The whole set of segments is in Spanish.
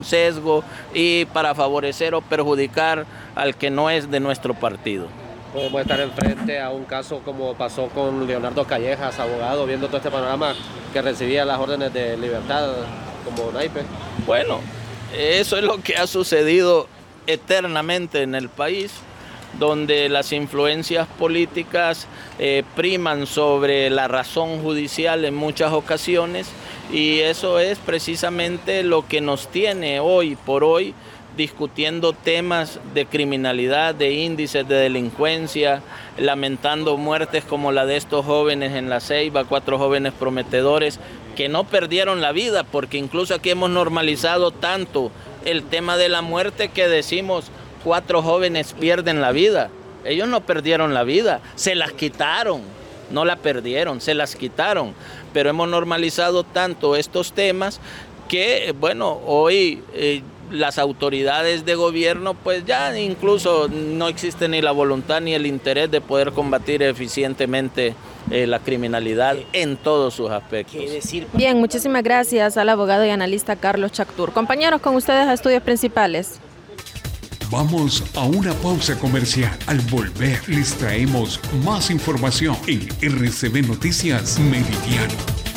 sesgo y para favorecer o perjudicar al que no es de nuestro partido. Podemos estar enfrente a un caso como pasó con Leonardo Callejas, abogado, viendo todo este panorama, que recibía las órdenes de libertad como naipe. Bueno, eso es lo que ha sucedido eternamente en el país, donde las influencias políticas priman sobre la razón judicial en muchas ocasiones, y eso es precisamente lo que nos tiene hoy por hoy discutiendo temas de criminalidad, de índices de delincuencia, lamentando muertes como la de estos jóvenes en La Ceiba, 4 jóvenes prometedores que no perdieron la vida, porque incluso aquí hemos normalizado tanto el tema de la muerte que decimos 4 jóvenes pierden la vida. Ellos no perdieron la vida, se las quitaron, no la perdieron, se las quitaron. Pero hemos normalizado tanto estos temas que, bueno, hoy las autoridades de gobierno pues ya incluso no existe ni la voluntad ni el interés de poder combatir eficientemente la criminalidad en todos sus aspectos. Bien, muchísimas gracias al abogado y analista Carlos Chactur. Compañeros, con ustedes a Estudios Principales. Vamos a una pausa comercial. Al volver les traemos más información en RCB Noticias Meridiano.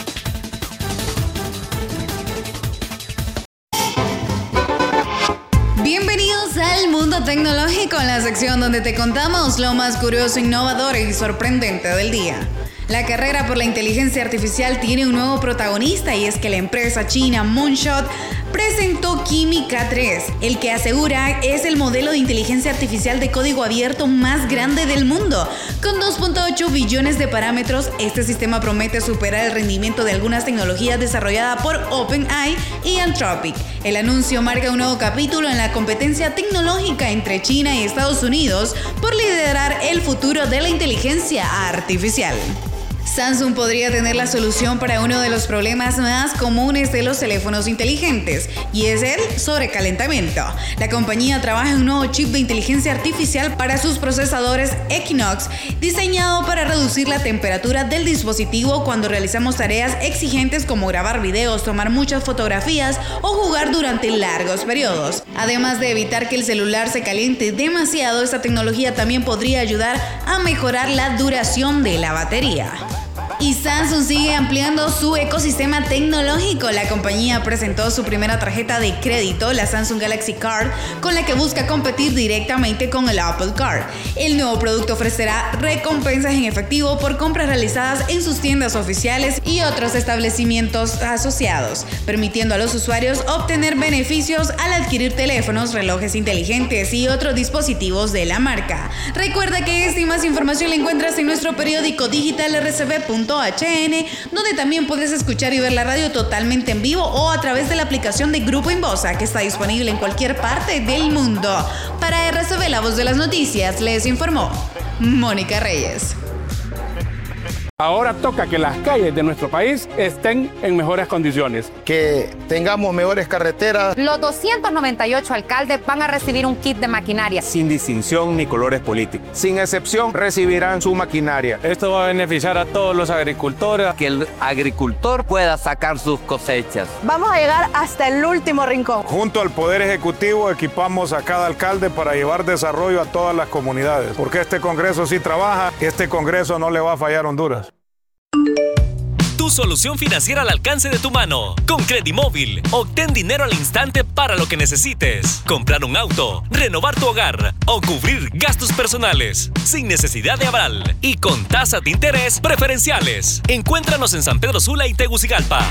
Bienvenidos al mundo tecnológico, en la sección donde te contamos lo más curioso, innovador y sorprendente del día. La carrera por la inteligencia artificial tiene un nuevo protagonista, y es que la empresa china Moonshot presentó Kimi K3, el que asegura es el modelo de inteligencia artificial de código abierto más grande del mundo. Con 2.8 billones de parámetros, este sistema promete superar el rendimiento de algunas tecnologías desarrolladas por OpenAI y Anthropic. El anuncio marca un nuevo capítulo en la competencia tecnológica entre China y Estados Unidos por liderar el futuro de la inteligencia artificial. Samsung podría tener la solución para uno de los problemas más comunes de los teléfonos inteligentes, y es el sobrecalentamiento. La compañía trabaja en un nuevo chip de inteligencia artificial para sus procesadores Exynos, diseñado para reducir la temperatura del dispositivo cuando realizamos tareas exigentes como grabar videos, tomar muchas fotografías o jugar durante largos periodos. Además de evitar que el celular se caliente demasiado, esta tecnología también podría ayudar a mejorar la duración de la batería. Y Samsung sigue ampliando su ecosistema tecnológico. La compañía presentó su primera tarjeta de crédito, la Samsung Galaxy Card, con la que busca competir directamente con el Apple Card. El nuevo producto ofrecerá recompensas en efectivo por compras realizadas en sus tiendas oficiales y otros establecimientos asociados, permitiendo a los usuarios obtener beneficios al adquirir teléfonos, relojes inteligentes y otros dispositivos de la marca. Recuerda que esta y más información la encuentras en nuestro periódico digital rcb.hn, donde también puedes escuchar y ver la radio totalmente en vivo o a través de la aplicación de Grupo Inbosa, que está disponible en cualquier parte del mundo. Para RCB, la voz de las noticias, les informó Mónica Reyes. Ahora toca que las calles de nuestro país estén en mejores condiciones. Que tengamos mejores carreteras. Los 298 alcaldes van a recibir un kit de maquinaria. Sin distinción ni colores políticos. Sin excepción, recibirán su maquinaria. Esto va a beneficiar a todos los agricultores. Que el agricultor pueda sacar sus cosechas. Vamos a llegar hasta el último rincón. Junto al Poder Ejecutivo equipamos a cada alcalde para llevar desarrollo a todas las comunidades. Porque este Congreso sí trabaja, este Congreso no le va a fallar a Honduras. Tu solución financiera al alcance de tu mano. Con Credimóvil, obtén dinero al instante para lo que necesites. Comprar un auto, renovar tu hogar o cubrir gastos personales. Sin necesidad de aval y con tasas de interés preferenciales. Encuéntranos en San Pedro Sula y Tegucigalpa.